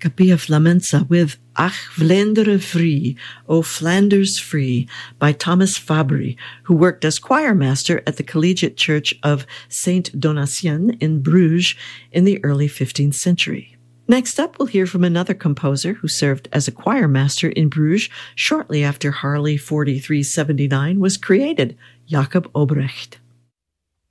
Capilla Flamenca with Ach Vlaanderen Vrij, O Flanders Free, by Thomas Fabry, who worked as choir master at the Collegiate Church of Saint Donatien in Bruges in the early 15th century. Next up, we'll hear from another composer who served as a choir master in Bruges shortly after Harley 4379 was created, Jacob Obrecht.